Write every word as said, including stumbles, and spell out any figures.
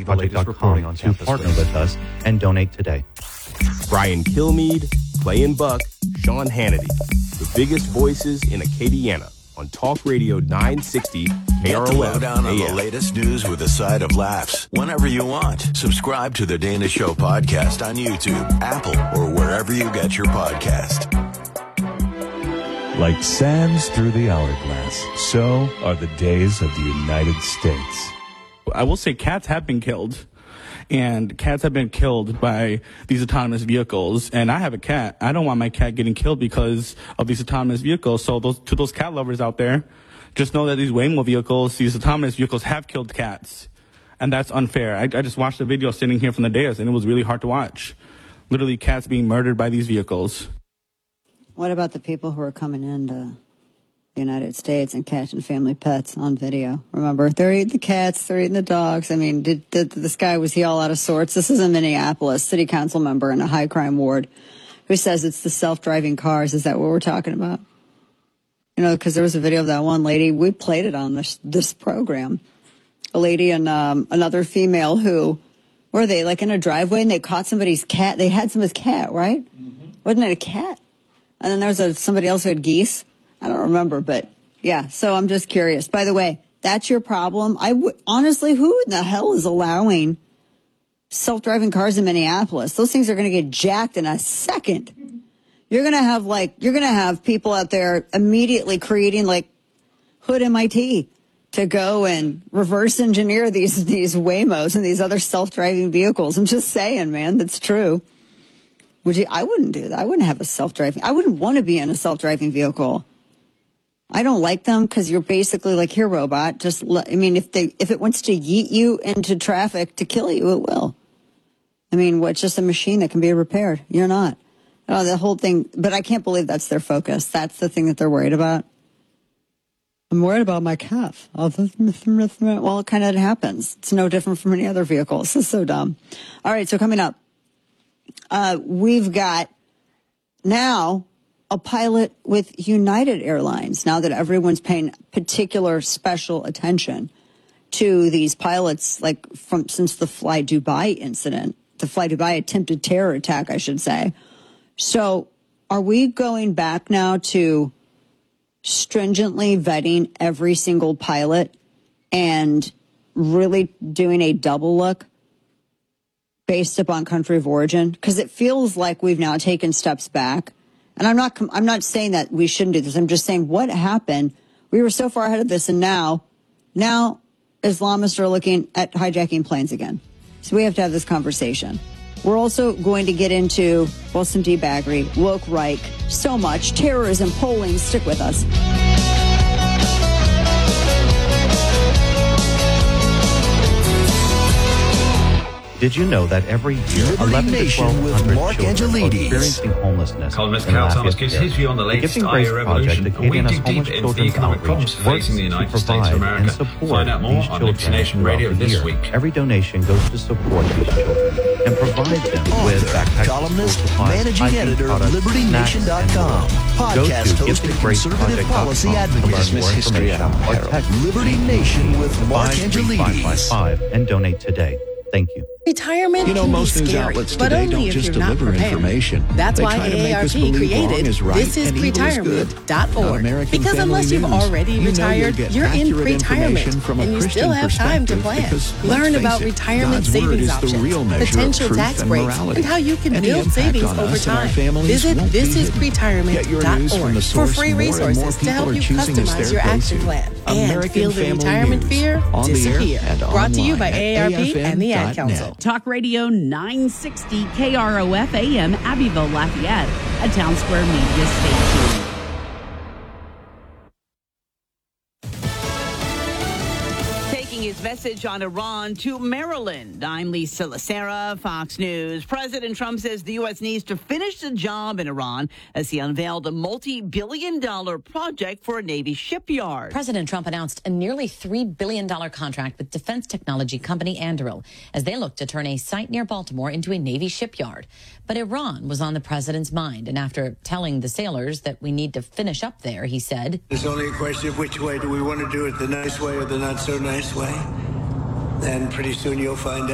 project dot com to partner with us and donate today. Brian Kilmeade, Clay and Buck, Sean Hannity. The biggest voices in Acadiana on Talk Radio nine sixty K R O F. Get the lowdown on the A M. latest news with a side of laughs whenever you want. Subscribe to the Dana Show podcast on YouTube, Apple, or wherever you get your podcast. Like sands through the hourglass, so are the days of the United States. I will say cats have been killed. And cats have been killed by these autonomous vehicles. And I have a cat. I don't want my cat getting killed because of these autonomous vehicles. So those, to those cat lovers out there, just know that these Waymo vehicles, these autonomous vehicles have killed cats. And that's unfair. I, I just watched a video sitting here from the dais, and it was really hard to watch. Literally cats being murdered by these vehicles. What about the people who are coming into the United States and catching family pets on video? Remember, they're eating the cats, they're eating the dogs. I mean, did, did this guy, was he all out of sorts? This is a Minneapolis city council member in a high crime ward who says it's the self-driving cars. Is that what we're talking about? You know, because there was a video of that one lady. We played it on this this program. A lady and um, another female who, were they like in a driveway and they caught somebody's cat? They had somebody's cat, right? Mm-hmm. Wasn't it a cat? And then there was a, somebody else who had geese. I don't remember, but yeah. So I'm just curious. By the way, that's your problem. I w- honestly, who in the hell is allowing self-driving cars in Minneapolis? Those things are going to get jacked in a second. You're going to have like, you're going to have people out there immediately creating like Hood M I T to go and reverse engineer these, these Waymos and these other self-driving vehicles. I'm just saying, man, that's true. Would you, I wouldn't do that. I wouldn't have a self-driving. I wouldn't want to be in a self-driving vehicle. I don't like them because you're basically like, here, robot. Just, let, I mean, if they, if it wants to yeet you into traffic to kill you, it will. I mean, what's just a machine that can be repaired? You're not. Oh, the whole thing. But I can't believe that's their focus. That's the thing that they're worried about. I'm worried about my calf. Well, it kind of happens. It's no different from any other vehicles. This is so dumb. All right. So coming up, uh, we've got now a pilot with United Airlines, now that everyone's paying particular special attention to these pilots, like from since the Fly Dubai incident, the Fly Dubai attempted terror attack, I should say. So are we going back now to stringently vetting every single pilot and really doing a double look based upon country of origin? Because it feels like we've now taken steps back. And I'm not, I'm not saying that we shouldn't do this. I'm just saying what happened. We were so far ahead of this, and now, now Islamists are looking at hijacking planes again. So we have to have this conversation. We're also going to get into, well, some debaggery, woke Reich, so much, terrorism, polling. Stick with us. Did you know that every year, eleven to twelve hundred children are experiencing homelessness? Columnist Carl Thomas gives history on the latest I A revolution, and we dig deep into the economic problems facing the United States of America. Find out more on Liberty Nation Radio this week. Every donation goes to support these children and provide them with backpacks, columnist, supplies, managing editor of Liberty Nation dot com, podcast host and conservative policy advocate. More information or text Liberty Nation with Mark Angelides and donate today. Thank you. Retirement you know, can most be news scary, outlets but today only don't if just you're not deliver prepared. information. That's they why try to make A A R us P believe wrong created is right This Is and evil is good. Retirement dot org. American Because Family unless you've News. already You know retired, you'll get you're in accurate retirement, information from a and you Christian still have time to perspective plan. because, Learn let's about face it, retirement God's word savings is the options, real measure of potential truth tax and breaks, morality. and how you can Any build impact savings on over us and our time. families Visit won't be This Is hidden. Retirement Get your dot news from org the for source free more and more resources to people help are you choosing as customize their your action go-to. plan and American feel the Family retirement News. fear On the air disappear. and Brought to you online by at A A R P A F M and the Ad dot Council. net. Talk Radio nine sixty K R O F A M Abbeville, Lafayette, a Town Square Media station. His message on Iran to Maryland. I'm Lisa Lacera, Fox News. President Trump says the U S needs to finish the job in Iran as he unveiled a multi-billion dollar project for a Navy shipyard. President Trump announced a nearly three billion dollars contract with defense technology company Anduril as they look to turn a site near Baltimore into a Navy shipyard. But Iran was on the president's mind, and after telling the sailors that we need to finish up there, he said, "There's only a question of which way do we want to do it, the nice way or the not so nice way? Then pretty soon you'll find out."